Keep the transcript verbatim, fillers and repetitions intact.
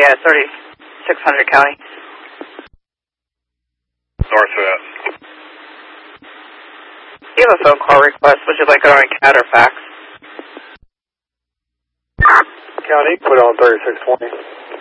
yeah, thirty-six hundred county. Northwest. You have a phone call request. Would you like it on a C A D or fax? County, put on thirty-six twenty.